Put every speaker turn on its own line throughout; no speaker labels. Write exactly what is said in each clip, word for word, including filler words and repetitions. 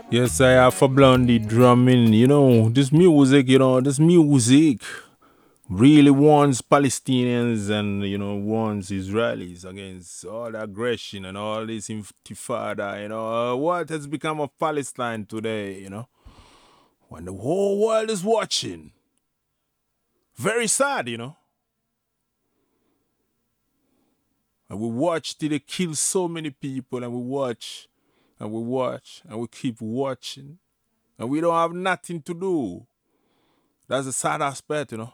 Yes, I have for Blondie drumming. You know, this music, you know, this music really warns Palestinians and, you know, warns Israelis against all the aggression and all this intifada, you know. Uh, what has become of Palestine today, you know, when the whole world is watching? Very sad, you know. And we watch till they kill so many people, and we watch and we watch and we keep watching, and we don't have nothing to do. That's the sad aspect, you know.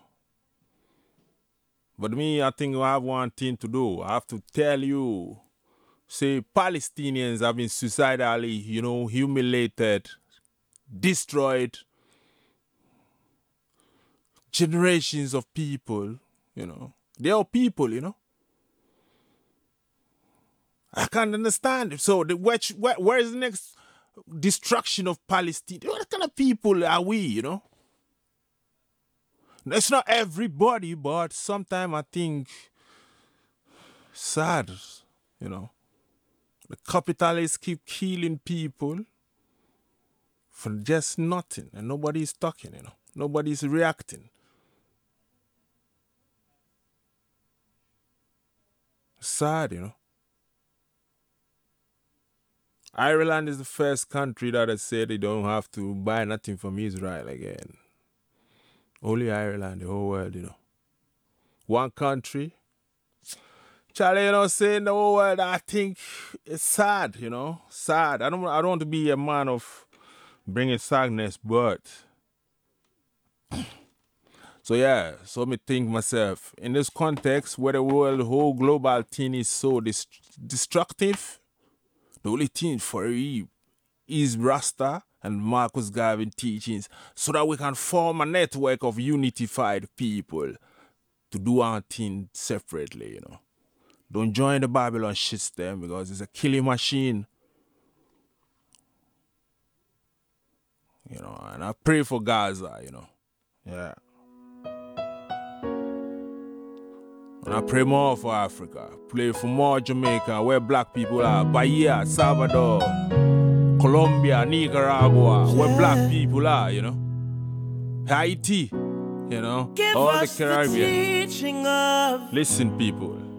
But me, I think I have one thing to do. I have to tell you, say Palestinians have been suicidally, you know, humiliated, destroyed, generations of people, you know. They are people, you know. I can't understand it. So the which, where, where is the next destruction of Palestine? What kind of people are we, you know? It's not everybody, but sometimes I think sad, you know. The capitalists keep killing people for just nothing, and nobody's talking, you know. Nobody's reacting. Sad, you know. Ireland is the first country that has said they don't have to buy nothing from Israel again. Only Ireland, the whole world, you know. One country. Charlie, you know, saying the whole world, I think it's sad, you know. Sad. I don't I don't want to be a man of bringing sadness, but so yeah, so me think myself, in this context where the world, the whole global thing is so dis- destructive, the only thing for you is Rasta and Marcus Garvey teachings so that we can form a network of unified people to do our thing separately, you know. Don't join the Babylon system because it's a killing machine, you know, and I pray for Gaza, you know. Yeah. And I pray more for Africa. Pray for more Jamaica, where black people are. Bahia, Salvador, Colombia, Nicaragua, where black people are, you know. Haiti, you know.
Give
all the
us the
Caribbean.
teaching of
Listen, people.